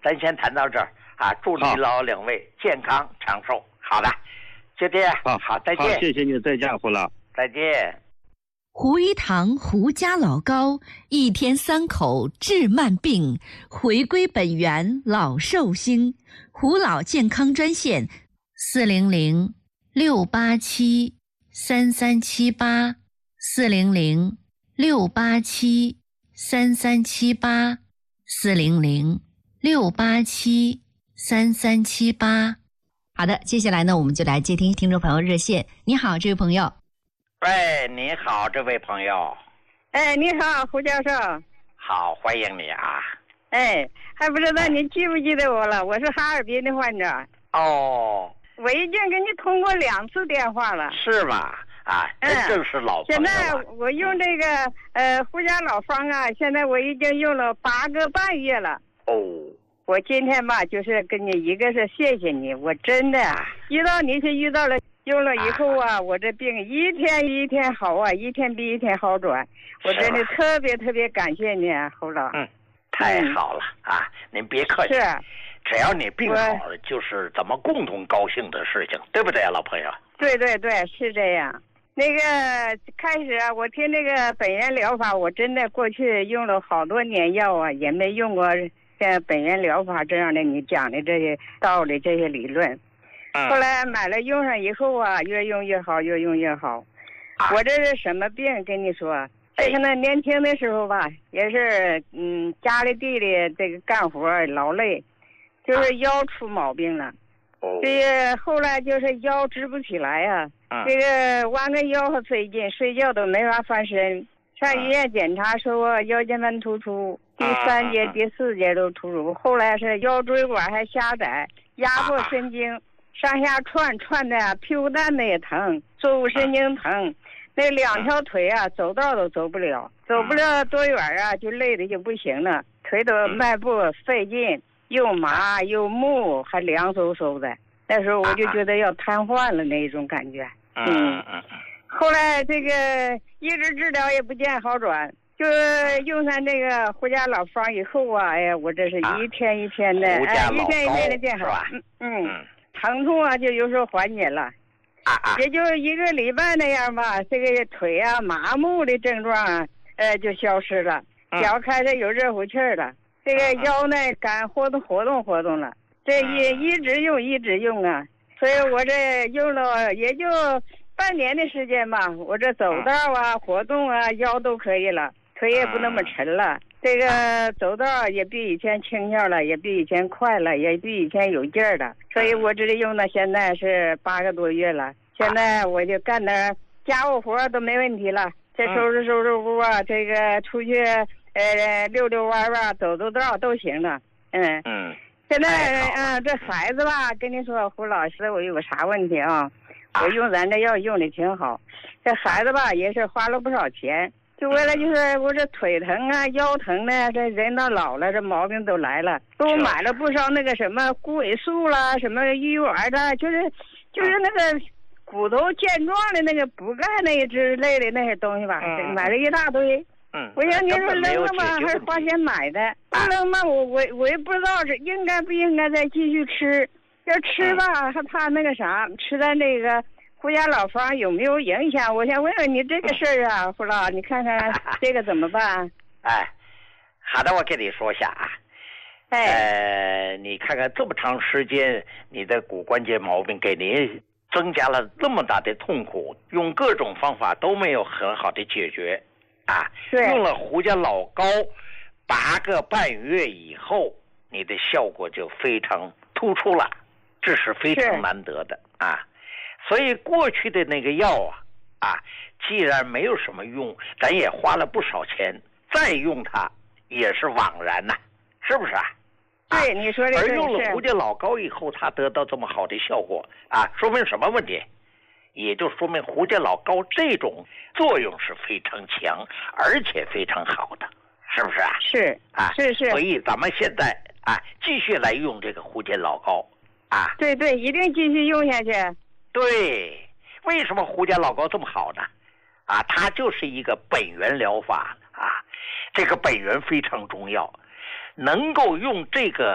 咱先谈到这儿啊！祝你老两位健康长寿。好的，就这样。好，再见。 好，谢谢你，再见，胡老。 再见。 胡一堂胡家老高，一天3口治慢病，回归本源老寿星。胡老健康专线400-687-3378，400-687-3378。好的，接下来呢，我们就来接听众朋友热线。你好，这位朋友。 喂，你好，这位朋友。 哎，你好，胡教授。 好，欢迎你啊。 哎，还不知道你记不记得我了？我是哈尔滨的患者。 哦。 我已经给你通过2次电话了。 是吗？啊，真正是老朋友了。 现在我用这个胡家老方啊，现在我已经用了8个半月了。 哦。 我今天吧，就是跟你一个是谢谢你，我真的遇到你是遇到了，用了以后啊，我这病一天一天好啊，一天比一天好转，我真的特别特别感谢你啊，胡老。 太好了啊！您别客气。 是。 只要你病好了，就是咱们共同高兴的事情，对不对啊，老朋友？ 对对对，是这样。那个开始啊，我听那个本源疗法，我真的过去用了好多年药啊，也没用过像本源疗法这样的你讲的这些道理、这些理论。后来买了用上以后啊，越用越好，越用越好。我这是什么病？跟你说，这个呢，年轻的时候吧，也是家里地里这个干活劳累，就是腰出毛病了。这个后来就是腰直不起来啊，这个弯个腰和费劲，睡觉都没法翻身。上医院检查说腰间盘突出，第3节、第4节都突出，后来是腰椎管还狭窄，压迫神经，上下串的屁股蛋子也疼，坐骨神经疼，那2条腿啊走道都走不了多远啊，就累的就不行了，腿都迈步费劲，又麻又木，还凉飕飕的。那时候我就觉得要瘫痪了那种感觉。后来这个一直治疗也不见好转，就用上这个胡家老方以后啊，哎呀，我这是一天一天的，一天一天的见好。疼痛啊就有时候缓解了，也就1个礼拜那样吧，这个腿啊麻木的症状啊，就消失了，脚开始有热乎气儿了，这个腰呢敢活动了，这一直用啊，所以我这用了也就半年的时间吧，我这走道啊活动啊腰都可以了，腿也不那么沉了，这个走道也比以前轻巧了，也比以前快了，也比以前有劲儿了，所以我这里用到现在是8个多月了，现在我就干点家务活都没问题了，这收拾屋啊，这个出去溜弯啊，走道都行了。现在这孩子吧，跟你说胡老师，我有个啥问题啊？我用咱这药用的挺好，这孩子吧也是花了不少钱，就为了就是我这腿疼啊腰疼呢，这人到老了这毛病都来了，都买了不少那个什么骨尾素啦，什么鱼丸的，就是那个骨头健壮的那个补钙那一之类的那些东西吧，买了一大堆。我想你说扔了吗？还是花钱买的？不扔吗？我也不知道是应该不应该再继续吃。要吃吧，还怕那个啥，吃咱这个胡家老方有没有影响？我想问问你这个事儿啊，胡老，你看看这个怎么办？ 好的，我跟你说一下啊。你看看这么长时间，你的骨关节毛病给您增加了这么大的痛苦，用各种方法都没有很好的解决啊。用了胡家老膏8个半月以后，你的效果就非常突出了。这是非常难得的啊，所以过去的那个药既然没有什么用，咱也花了不少钱，再用它也是枉然呐，是不是啊？ 对，你说这个是。 而用了胡家老膏以后，它得到这么好的效果说明什么问题？也就说明胡家老膏这种作用是非常强，而且非常好的，是不是啊？ 是。 所以咱们现在继续来用这个胡家老膏。 对，一定继续用下去。 对，为什么胡家老膏这么好呢？它就是一个本源疗法这个本源非常重要，能够用这个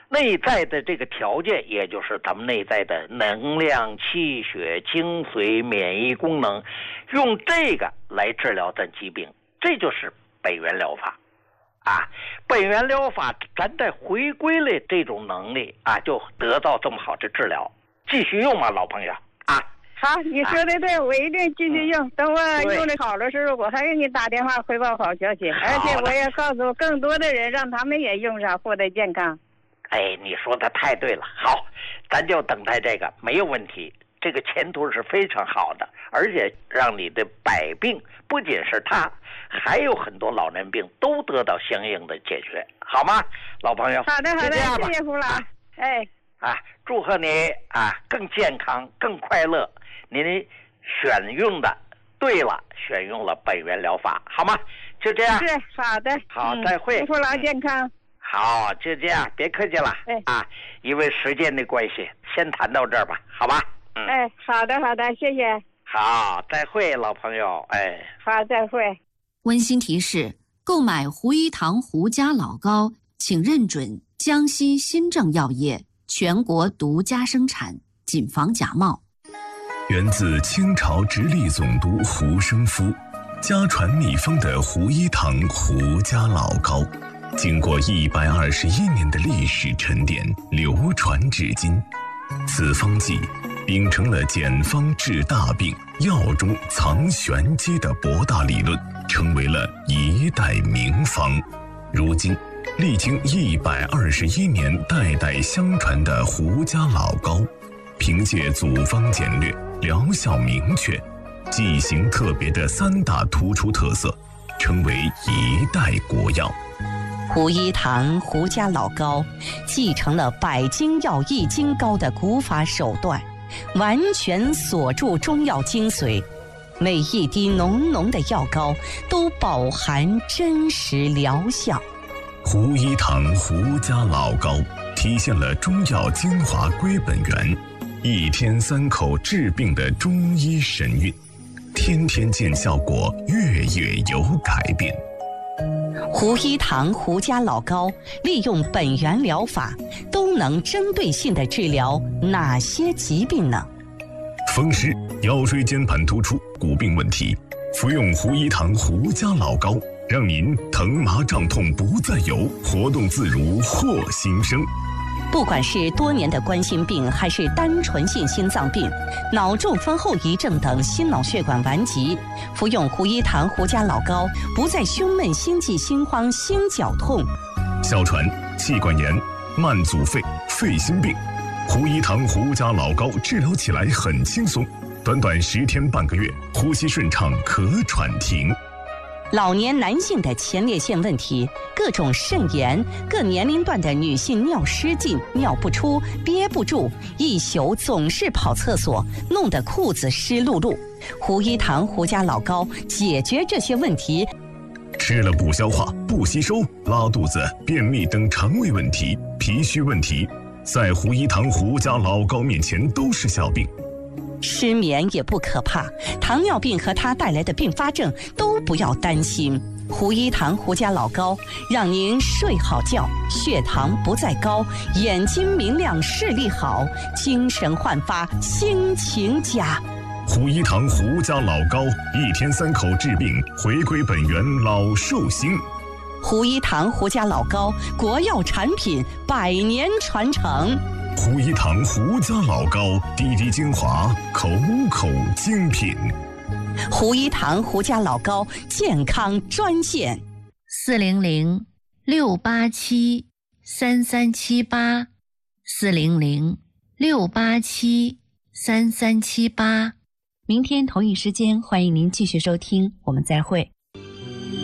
内在的这个条件，也就是咱们内在的能量、气血、精髓、免疫功能，用这个来治疗咱疾病，这就是本源疗法啊。本源疗法咱再回归了这种能力啊，就得到这么好的治疗。继续用吧，老朋友啊。 好，你说的对，我一定继续用。等我用的好的时候，我还给你打电话汇报好消息，而且我也告诉更多的人，让他们也用上，获得健康。 哎，你说的太对了。好，咱就等待这个，没有问题。这个前途是非常好的，而且让你的百病，不仅是他，还有很多老年病都得到相应的解决，好吗，老朋友？ 好的，好的，谢谢胡老。哎， 祝贺你啊，更健康，更快乐。您选用的对了，选用了本源疗法，好吗？就这样。 是，好的。 好，再会。 祝福老健康。 好，就这样，别客气了。因为时间的关系，先谈到这儿吧，好吧？ 好的，好的，谢谢。 好，再会，老朋友。 好，再会。 温馨提示：购买胡一堂胡家老膏，请认准江西新政药业全国独家生产，谨防假冒。 源自清朝直隶总督胡生夫，家传秘方的胡一堂胡家老膏，经过121年的历史沉淀，流传至今。此方剂秉承了简方治大病、药中藏玄机的博大理论，成为了一代名方。如今历经121年代代相传的胡家老膏，凭借组方简略、疗效明确、剂型特别的3大突出特色，成为一代国药。 胡一堂胡家老膏继承了百金药益精膏的古法手段，完全锁住中药精髓，每一滴浓浓的药膏都饱含真实疗效。 胡一堂胡家老膏体现了中药精华归本源，一天3口治病的中医神韵，天天见效果，月月有改变。 胡一堂胡家老膏利用本源疗法，都能针对性地治疗哪些疾病呢？ 风湿、腰椎间盘突出、骨病问题，服用胡一堂胡家老膏，让您疼麻胀痛不再有，活动自如获新生。 不管是多年的冠心病，还是单纯性心脏病、脑中风后遗症等心脑血管顽疾，服用胡一堂胡家老膏，不再胸闷、心悸、心慌、心绞痛。 哮喘、气管炎、慢阻肺、肺心病，胡一堂胡家老膏治疗起来很轻松，短短10天半个月，呼吸顺畅，咳喘停。 老年男性的前列腺问题，各种肾炎，各年龄段的女性尿失禁、尿不出、憋不住，一宿总是跑厕所，弄得裤子湿漉漉。胡一堂胡家老膏解决这些问题。 吃了不消化、不吸收、拉肚子、便秘等肠胃问题、脾虚问题，在胡一堂胡家老膏面前都是小病。 失眠也不可怕，糖尿病和它带来的并发症都不要担心。胡一堂胡家老膏让您睡好觉，血糖不再高，眼睛明亮，视力好，精神焕发，心情佳。 胡一堂胡家老膏，一天3口治病，回归本源，老寿星。 胡一堂胡家老膏，国药产品，100年传承。 胡一堂胡家老膏，滴滴精华，口口精品。 胡一堂胡家老膏健康专线 400-687-3378，400-687-3378。明天同一时间，欢迎您继续收听，我们再会。